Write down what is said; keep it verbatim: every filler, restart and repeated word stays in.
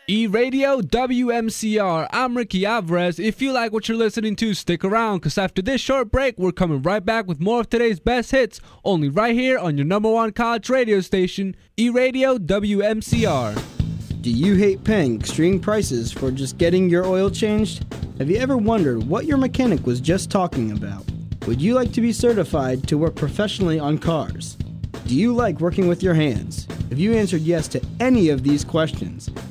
E-Radio W M C R, I'm Ricky Alvarez. If you like what you're listening to, stick around, because after this short break, we're coming right back with more of today's best hits, only right here on your number one college radio station, E-Radio W M C R. Do you hate paying extreme prices for just getting your oil changed? Have you ever wondered what your mechanic was just talking about? Would you like to be certified to work professionally on cars? Do you like working with your hands? If you answered yes to any of these questions,